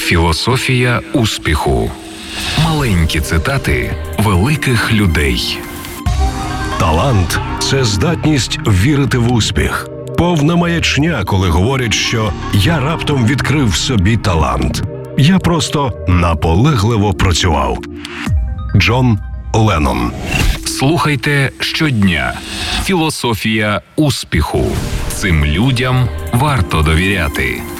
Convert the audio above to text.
Філософія успіху. Маленькі цитати великих людей. Талант – це здатність вірити в успіх. Повна маячня, коли говорять, що «я раптом відкрив в собі талант». Я просто наполегливо працював. Джон Леннон. Слухайте щодня. Філософія успіху. Цим людям варто довіряти.